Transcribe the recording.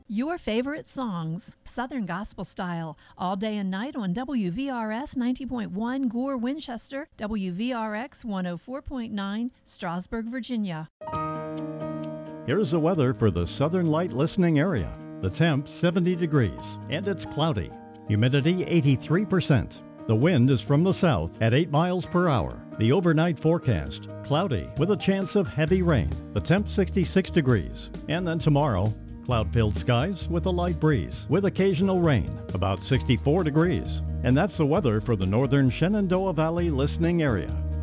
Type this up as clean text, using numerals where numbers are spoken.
Your favorite songs, Southern Gospel Style, all day and night on WVRS 90.1 Gore, Winchester, WVRX 104.9 Strasburg, Virginia. Here's the weather for the Southern Light listening area. The temp 70 degrees and it's cloudy. Humidity 83%. The wind is from the south at 8 miles per hour. The overnight forecast, cloudy with a chance of heavy rain. The temp 66 degrees. And then tomorrow, cloud-filled skies with a light breeze with occasional rain, about 64 degrees. And that's the weather for the northern Shenandoah Valley listening area.